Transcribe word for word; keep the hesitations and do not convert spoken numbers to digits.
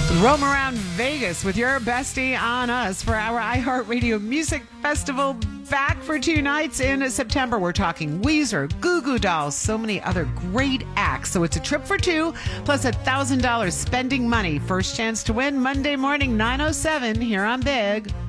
Roam around Vegas with your bestie on us for our iHeartRadio Music Festival, back for two nights in September. We're talking Weezer, Goo Goo Dolls, so many other great acts. So it's a trip for two plus a one thousand dollars spending money. First chance to win Monday morning, nine oh seven here on Big.